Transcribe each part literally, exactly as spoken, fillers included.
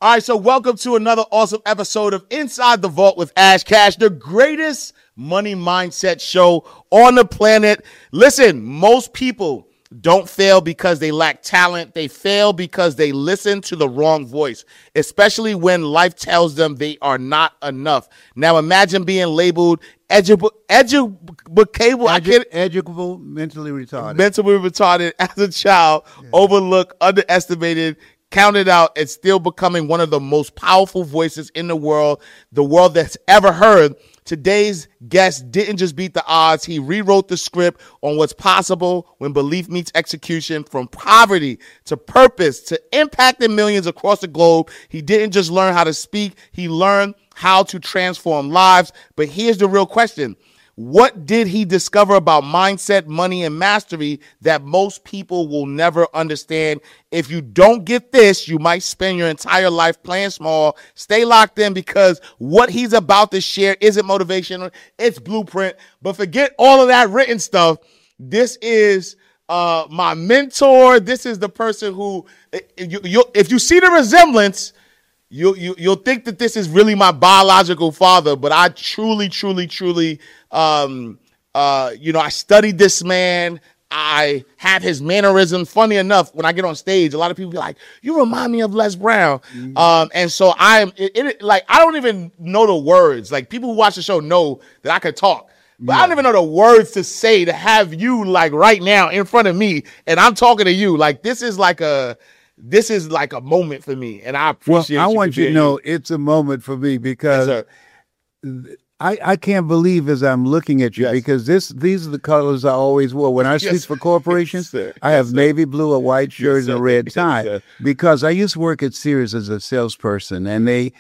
All right, so welcome to another awesome episode of Inside the Vault with Ash Cash, the greatest money mindset show on the planet. Listen, most people don't fail because they lack talent. They fail because they listen to the wrong voice, especially when life tells them they are not enough. Now imagine being labeled educable, educable, I can't, educable, mentally retarded, mentally retarded as a child, yeah. Overlooked, underestimated, counted out, and still becoming one of the most powerful voices in the world, the world that's ever heard. Today's guest didn't just beat the odds. He rewrote the script on what's possible when belief meets execution. From poverty to purpose to impacting millions across the globe. He didn't just learn how to speak. He learned how to transform lives. But here's the real question. What did he discover about mindset, money, and mastery that most people will never understand? If you don't get this, you might spend your entire life playing small. Stay locked in because what he's about to share isn't motivational. It's blueprint. But forget all of that written stuff. This is uh, my mentor. This is the person who, you, you, if you see the resemblance, You, you, you'll think that this is really my biological father, but I truly, truly, truly, um, uh, you know, I studied this man. I have his mannerisms. Funny enough, when I get on stage, a lot of people be like, you remind me of Les Brown. Mm-hmm. Um, and so I'm it, it, like, I don't even know the words. Like, people who watch the show know that I could talk, but yeah. I don't even know the words to say to have you like right now in front of me. And I'm talking to you. Like, this is like a, This is like a moment for me, and I appreciate. Well, I you want you to know you. It's a moment for me because yes, I I can't believe as I'm looking at you yes. because this these are the colors I always wore when I speak yes. for corporations. Yes, I have yes, navy blue, a white shirt, yes, and a red tie yes, because I used to work at Sears as a salesperson, and they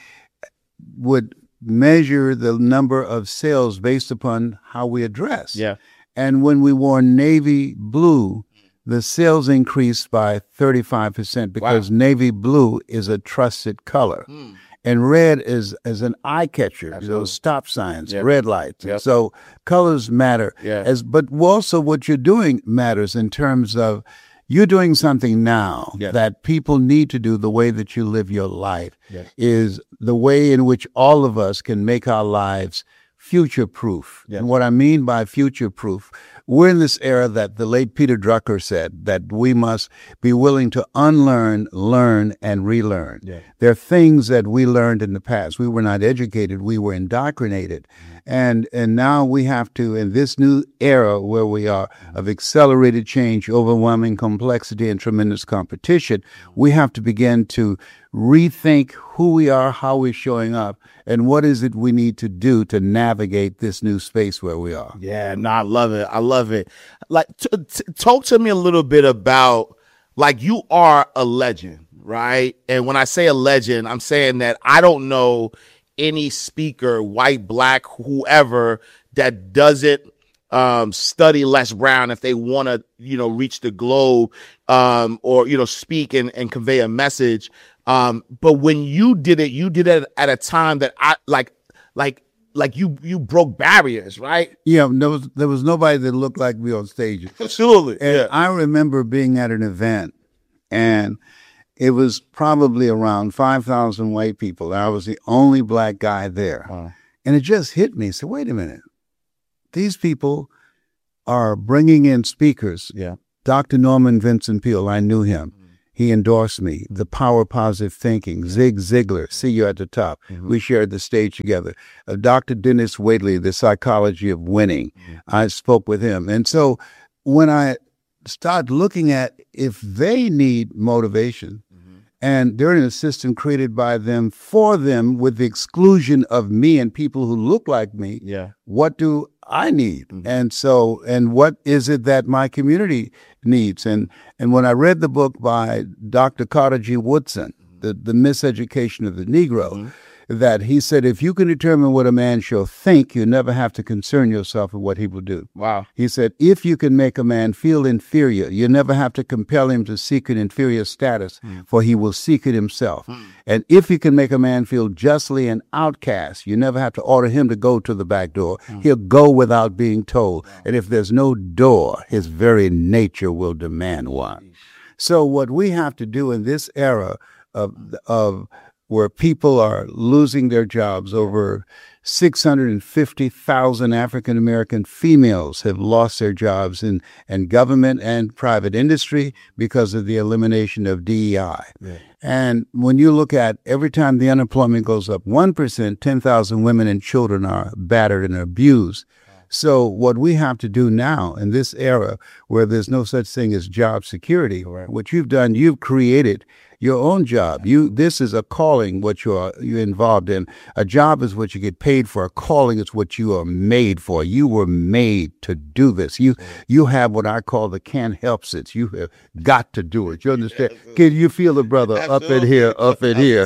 would measure the number of sales based upon how we address. Yeah, and when we wore navy blue, the sales increased by thirty-five percent because wow. navy blue is a trusted color. Mm. And red is, is an eye catcher, Absolutely. Those stop signs, yep. red lights. Yep. So colors matter. Yeah. As But also what you're doing matters in terms of you're doing something now yes. that people need to do. The way that you live your life yes. is the way in which all of us can make our lives future-proof. Yes. And what I mean by future-proof, we're in this era that the late Peter Drucker said that we must be willing to unlearn, learn, and relearn. Yeah. There are things that we learned in the past. We were not educated. We were indoctrinated. Mm-hmm. And and now we have to, in this new era where we are mm-hmm. of accelerated change, overwhelming complexity, and tremendous competition, mm-hmm. we have to begin to rethink who we are, how we're showing up, and what is it we need to do to navigate this new space where we are. Yeah, no, I love it. I love it. Like, t- t- talk to me a little bit about, like, you are a legend, right? And when I say a legend, I'm saying that I don't know any speaker, white, black, whoever, that doesn't um, study Les Brown if they want to, you know, reach the globe um, or, you know, speak and, and convey a message. Um, but when you did it, you did it at a time that I like, like, like you, you broke barriers, right? Yeah. There was, there was nobody that looked like me on stage. Absolutely. And yeah. I remember being at an event and it was probably around five thousand white people. I was the only black guy there. Wow. And it just hit me. So wait a minute. These people are bringing in speakers. Yeah. Doctor Norman Vincent Peale, I knew him. He endorsed me. The Power of Positive Thinking, Zig Ziglar, see you at the top. Mm-hmm. We shared the stage together. Uh, Doctor Dennis Waitley, The Psychology of Winning. Mm-hmm. I spoke with him. And so when I start looking at if they need motivation, mm-hmm. and they're in a system created by them for them with the exclusion of me and people who look like me, yeah. what do I need? Mm-hmm. And so, and what is it that my community needs? And and when I read the book by Doctor Carter G. Woodson, mm-hmm. the, the Miseducation of the Negro, mm-hmm. that he said, if you can determine what a man shall think, you never have to concern yourself with what he will do. Wow. He said, if you can make a man feel inferior, you never have to compel him to seek an inferior status, mm. for he will seek it himself. Mm. And if you can make a man feel justly an outcast, you never have to order him to go to the back door. Mm. He'll go without being told. Wow. And if there's no door, his very nature will demand one. Mm. So what we have to do in this era of of where people are losing their jobs. Over six hundred fifty thousand African American females have lost their jobs in, in government and private industry because of the elimination of D E I. Yeah. And when you look at every time the unemployment goes up one percent, ten thousand women and children are battered and abused. So what we have to do now in this era where there's no such thing as job security, right, what you've done, you've created your own job. You, this is a calling, what you're, you're involved in. A job is what you get paid for. A calling is what you are made for. You were made to do this. You, you have what I call the can't helps it. You have got to do it. You understand? Can you feel the brother Absolutely. Up in here, up in here?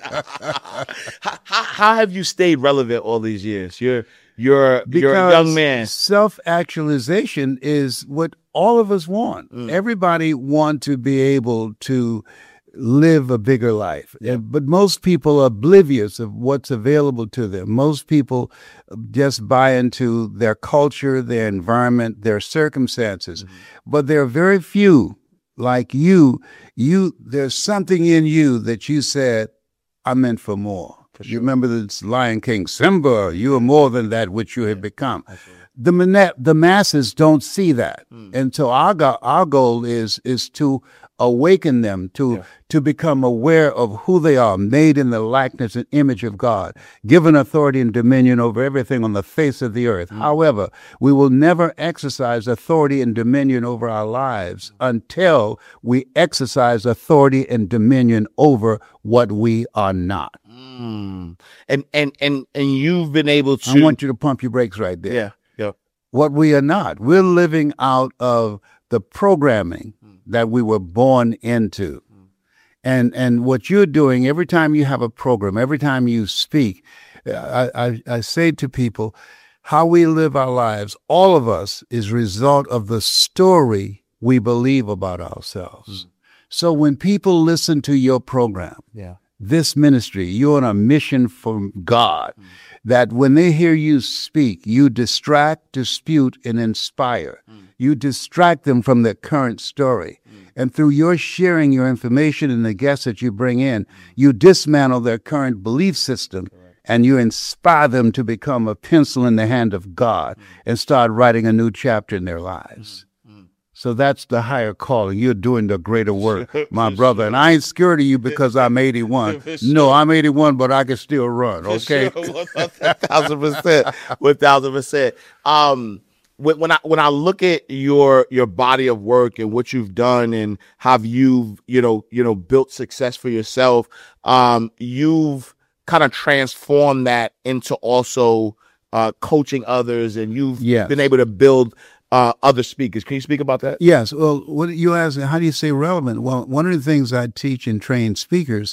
how, how, how have you stayed relevant all these years? You're, you're, because you're a young man. Self-actualization is what all of us want. Mm. Everybody want to be able to live a bigger life. Yeah. But most people are oblivious of what's available to them. Most people just buy into their culture, their environment, their circumstances. Mm-hmm. But there are very few like you. You, there's something in you that you said, I'm meant for more. For sure. You remember this Lion King, Simba, you are more than that which you have yeah. become. The, man- the masses don't see that. Mm. And so our, go- our goal is, is to awaken them to, yeah. to become aware of who they are, made in the likeness and image of God, given authority and dominion over everything on the face of the earth. Mm. However, we will never exercise authority and dominion over our lives until we exercise authority and dominion over what we are not. Mm. And, and, and, and you've been able to... I want you to pump your brakes right there. Yeah, yeah. What we are not. We're living out of the programming that we were born into. Mm. And and what you're doing, every time you have a program, every time you speak, I, I, I say to people, how we live our lives, all of us, is a result of the story we believe about ourselves. Mm. So when people listen to your program, yeah. this ministry, you're on a mission from God, mm. that when they hear you speak, you distract, dispute, and inspire. Mm. You distract them from their current story. Mm. And through your sharing your information and the guests that you bring in, mm. you dismantle their current belief system. Correct. And you inspire them to become a pencil in the hand of God mm. and start writing a new chapter in their lives. Mm. Mm. So that's the higher calling. You're doing the greater work, my brother. Sure. And I ain't scared of you because I'm eighty-one. Sure. No, I'm eighty-one, but I can still run, okay? Sure. one thousand percent. one thousand percent. Um, When I when I look at your your body of work and what you've done and how you've you know you know built success for yourself, um, you've kind of transformed that into also uh, coaching others, and you've yes. been able to build uh, other speakers. Can you speak about that? Yes. Well, what you ask, how do you say relevant? Well, one of the things I teach and train speakers,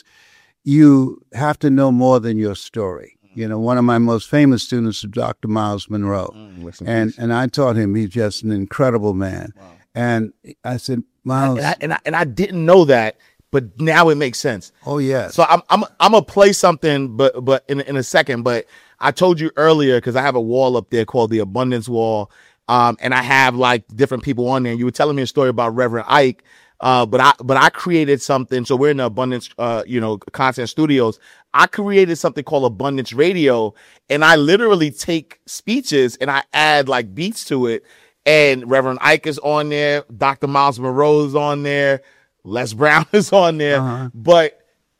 you have to know more than your story. You know, one of my most famous students is Doctor Miles Monroe. Mm, and and I taught him. He's just an incredible man. Wow. And I said, Miles. And I, and I, and I didn't know that, but now it makes sense. Oh, yeah. So I'm I'm I'm going to play something but but in, in a second. But I told you earlier, because I have a wall up there called the Abundance Wall. Um, and I have like different people on there. You were telling me a story about Reverend Ike. Uh, but I, but I created something. So we're in the Abundance, uh, you know, content studios. I created something called Abundance Radio, and I literally take speeches and I add like beats to it. And Reverend Ike is on there. Doctor Miles Monroe is on there. Les Brown is on there. Uh-huh. But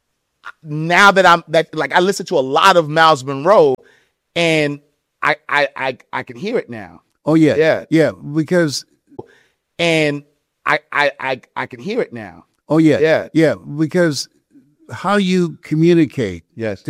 now that I'm that, like, I listen to a lot of Miles Monroe, and I, I, I, I can hear it now. Oh yeah. Yeah. Yeah. Because, and I, I, I, I can hear it now. Oh, yeah. Yeah. Yeah. Because how you communicate. Yes.